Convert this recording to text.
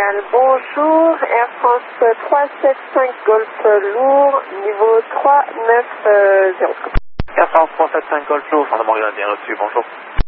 Montréal, bonjour. Air France 375 Golf lourd, niveau 390. Air France 375 Golf lourd, Montréal, bien reçu, bonjour.